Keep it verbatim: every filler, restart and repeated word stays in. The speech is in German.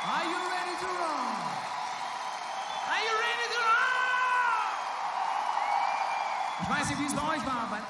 Are you ready to roll? Are you ready to roll? Ich weiß nicht, wie es bei euch war. Bei